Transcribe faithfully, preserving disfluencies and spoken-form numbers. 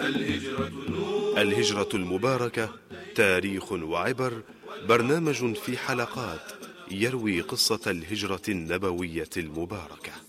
الهجرة نور. الهجرة المباركة تاريخ وعبر، برنامج في حلقات يروي قصة الهجرة النبوية المباركة.